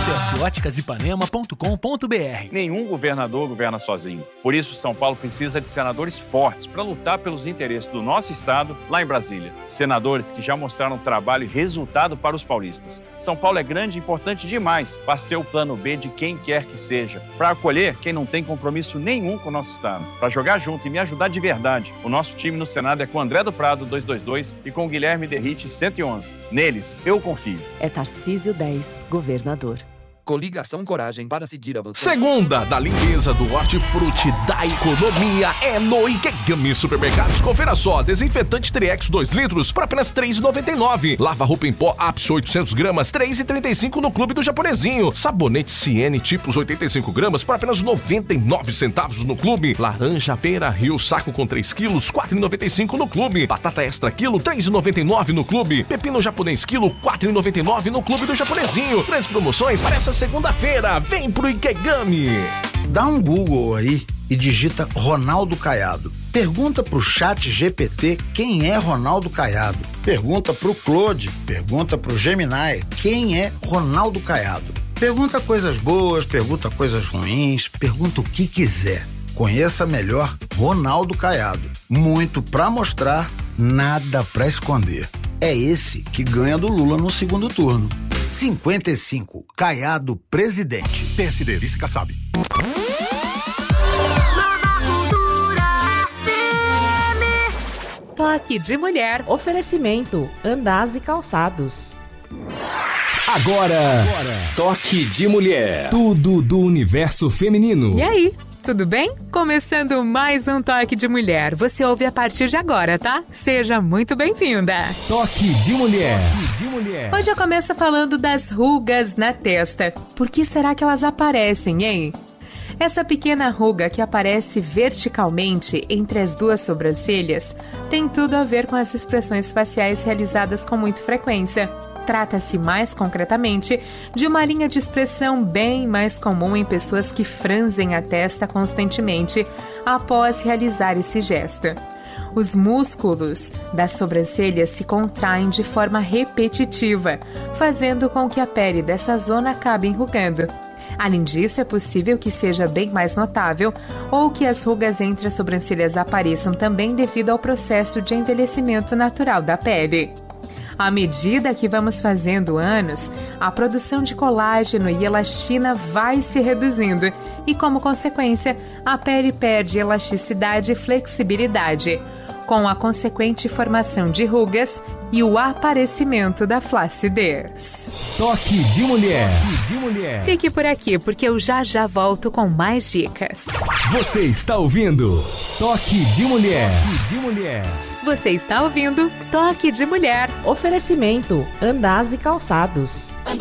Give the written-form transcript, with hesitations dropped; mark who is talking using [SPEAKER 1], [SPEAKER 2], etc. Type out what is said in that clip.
[SPEAKER 1] Acesse óticasipanema.com.br.
[SPEAKER 2] Nenhum governador governa sozinho. Por isso, São Paulo precisa de senadores fortes para lutar pelos interesses do nosso estado lá em Brasília. Senadores que já mostraram trabalho e resultado para os paulistas. São Paulo é grande e importante demais para ser o plano B de quem quer que seja, para acolher quem não tem compromisso nenhum com o nosso estado, para jogar junto e me ajudar de verdade. O nosso time no Senado é com André do Prado, 222, e com Guilherme Derrite, 111. Neles, eu confio.
[SPEAKER 3] É Tarcísio 10, governador.
[SPEAKER 4] Coligação Coragem para seguir avançando.
[SPEAKER 5] Segunda da limpeza, do hortifruti, da economia é no Ikegami Supermercados. Confira só, desinfetante Triex 2 litros por apenas R$ 3,99. Lava roupa em pó Apso 800 gramas, R$ 3,35 no Clube do Japonesinho. Sabonete Siene tipos 85 gramas por apenas 99 centavos no Clube. Laranja Pera Rio saco com 3 quilos, R$ 4,95 no Clube. Batata extra quilo, R$ 3,99 no Clube. Pepino japonês quilo, R$ 4,99 no Clube do Japonesinho. Grandes promoções para essa segunda-feira, vem pro Ikegami.
[SPEAKER 6] Dá um Google aí e digita Ronaldo Caiado. Pergunta pro Chat GPT quem é Ronaldo Caiado. Pergunta pro Claude, pergunta pro Gemini quem é Ronaldo Caiado. Pergunta coisas boas, pergunta coisas ruins, pergunta o que quiser. Conheça melhor Ronaldo Caiado. Muito pra mostrar, nada pra esconder. É esse que ganha do Lula no segundo turno. 55, Caiado presidente.
[SPEAKER 5] PSD, vice Kassab.
[SPEAKER 3] Toque de mulher.
[SPEAKER 7] Oferecimento, Andaz e Calçados.
[SPEAKER 8] Agora, Toque de Mulher. Tudo do universo feminino.
[SPEAKER 9] E aí? Tudo bem? Começando mais um Toque de Mulher. Você ouve a partir de agora, tá? Seja muito bem-vinda.
[SPEAKER 8] Toque de Mulher. Toque de Mulher.
[SPEAKER 9] Hoje eu começo falando das rugas na testa. Por que será que elas aparecem, hein? Essa pequena ruga que aparece verticalmente entre as duas sobrancelhas tem tudo a ver com as expressões faciais realizadas com muita frequência. Trata-se mais concretamente de uma linha de expressão bem mais comum em pessoas que franzem a testa constantemente após realizar esse gesto. Os músculos das sobrancelhas se contraem de forma repetitiva, fazendo com que a pele dessa zona acabe enrugando. Além disso, é possível que seja bem mais notável ou que as rugas entre as sobrancelhas apareçam também devido ao processo de envelhecimento natural da pele. À medida que vamos fazendo anos, a produção de colágeno e elastina vai se reduzindo e, como consequência, a pele perde elasticidade e flexibilidade, com a consequente formação de rugas e o aparecimento da flacidez.
[SPEAKER 8] Toque de Mulher. Toque de Mulher.
[SPEAKER 9] Fique por aqui, porque eu já volto com mais dicas.
[SPEAKER 8] Você está ouvindo Toque de Mulher. Toque de Mulher.
[SPEAKER 9] Você está ouvindo Toque de Mulher.
[SPEAKER 7] Oferecimento, Andaz e Calçados.